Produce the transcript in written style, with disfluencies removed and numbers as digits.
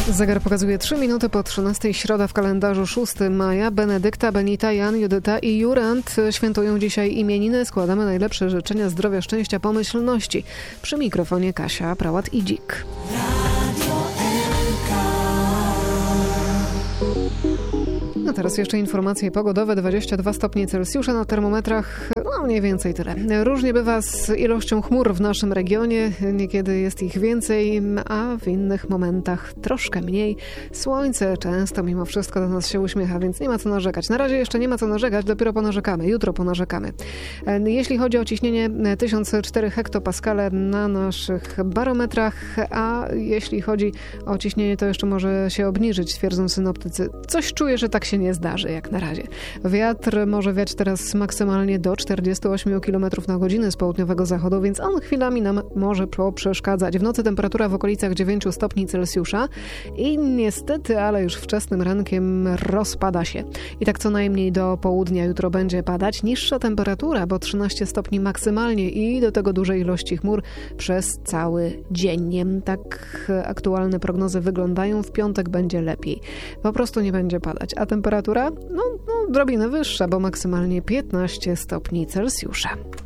Zegar pokazuje 3 minuty po 13. Środa w kalendarzu 6 maja. Benedykta, Benita, Jan, Judyta i Jurand świętują dzisiaj imieniny. Składamy najlepsze życzenia zdrowia, szczęścia, pomyślności. Przy mikrofonie Kasia Prałat-Idzik. A teraz jeszcze informacje pogodowe. 22 stopnie Celsjusza na termometrach, mniej więcej tyle. Różnie bywa z ilością chmur w naszym regionie. Niekiedy jest ich więcej, a w innych momentach troszkę mniej. Słońce często mimo wszystko do nas się uśmiecha, więc nie ma co narzekać. Na razie jeszcze nie ma co narzekać, dopiero ponarzekamy. Jutro ponarzekamy. Jeśli chodzi o ciśnienie 1004 hektopaskale na naszych barometrach, a jeśli chodzi o ciśnienie, to jeszcze może się obniżyć, twierdzą synoptycy. Coś czuję, że tak się nie zdarzy jak na razie. Wiatr może wiać teraz maksymalnie do 48 km na godzinę z południowego zachodu, więc on chwilami nam może przeszkadzać. W nocy temperatura w okolicach 9 stopni Celsjusza i niestety, ale już wczesnym rankiem rozpada się. I tak co najmniej do południa jutro będzie padać. Niższa temperatura, bo 13 stopni maksymalnie i do tego duże ilości chmur przez cały dzień. Tak aktualne prognozy wyglądają. W piątek będzie lepiej. Po prostu nie będzie padać. A temperatura? No, odrobinę wyższa, bo maksymalnie 15 stopni Celsjusza.